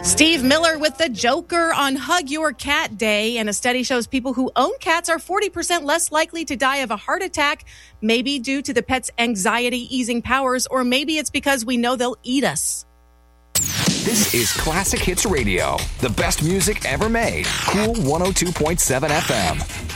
Steve Miller with the Joker on Hug Your Cat Day. And a study shows people who own cats are 40% less likely to die of a heart attack, maybe due to the pet's anxiety-easing powers, or maybe it's because we know they'll eat us. This is Classic Hits Radio, the best music ever made. Cool 102.7 FM.